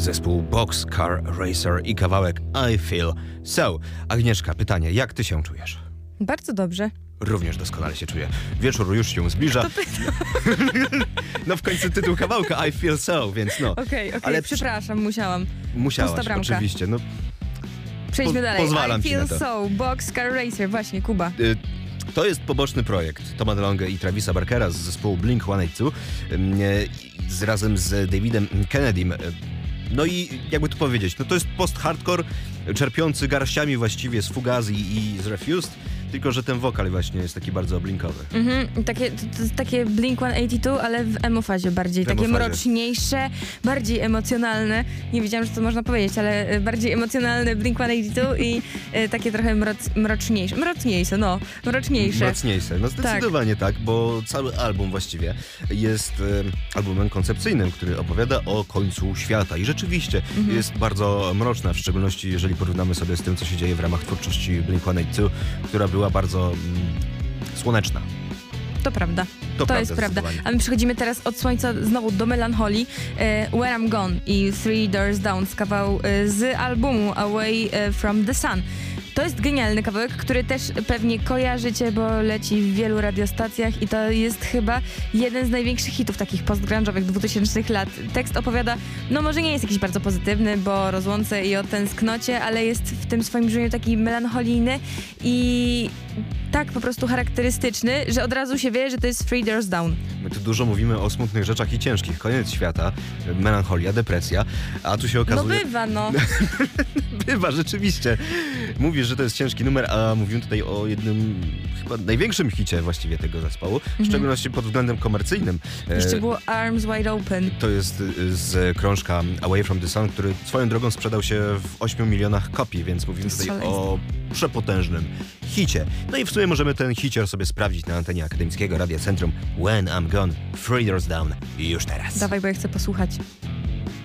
zespół Boxcar Racer i kawałek I Feel So. Agnieszka, pytanie, jak ty się czujesz? Bardzo dobrze. Również doskonale się czuję. Wieczór już się zbliża. No w końcu tytuł kawałka I Feel So, więc no. Okej, przepraszam, musiałam. Musiałaś, oczywiście. No, przejdźmy dalej. Pozwalam I ci na Feel to. So, Boxcar Racer, właśnie, Kuba. To jest poboczny projekt Toma DeLonge i Travisa Barkera z zespołu Blink-182 razem z Davidem Kennedym. No i jakby tu powiedzieć, no to jest post-hardcore czerpiący garściami właściwie z Fugazi i z Refused, tylko że ten wokal właśnie jest taki bardzo blinkowy. To jest takie Blink-182, ale w emo-fazie bardziej. Takie mroczniejsze, bardziej emocjonalne. Nie wiedziałam, że to można powiedzieć, ale bardziej emocjonalne Blink-182 i takie trochę mroczniejsze. Mroczniejsze, no zdecydowanie tak, bo cały album właściwie jest albumem koncepcyjnym, który opowiada o końcu świata i rzeczywiście jest bardzo mroczna, w szczególności jeżeli porównamy sobie z tym, co się dzieje w ramach twórczości Blink-182, która była bardzo słoneczna. To prawda. To jest prawda. A my przechodzimy teraz od słońca znowu do melancholii. When I'm Gone i Three Doors Down, kawał z albumu Away from the Sun. To jest genialny kawałek, który też pewnie kojarzycie, bo leci w wielu radiostacjach i to jest chyba jeden z największych hitów takich post-grunge'owych 2000 lat. Tekst opowiada, no może nie jest jakiś bardzo pozytywny, bo o rozłące i o tęsknocie, ale jest w tym swoim brzmieniu taki melancholijny i tak po prostu charakterystyczny, że od razu się wie, że to jest Three Doors Down. My tu dużo mówimy o smutnych rzeczach i ciężkich. Koniec świata, melancholia, depresja, a tu się okazuje... No bywa, no. Bywa, rzeczywiście. Mówisz, że to jest ciężki numer, a mówimy tutaj o jednym, chyba największym hicie właściwie tego zespołu, w szczególności pod względem komercyjnym. Jeszcze było Arms Wide Open. To jest z krążka Away from the Sun, który swoją drogą sprzedał się w 8 milionach kopii, więc mówimy tutaj o przepotężnym hicie. No i w sumie możemy ten hicior sobie sprawdzić na antenie Akademickiego Radia Centrum. When I'm Gone, Three Doors Down. I już teraz. Dawaj, bo ja chcę posłuchać.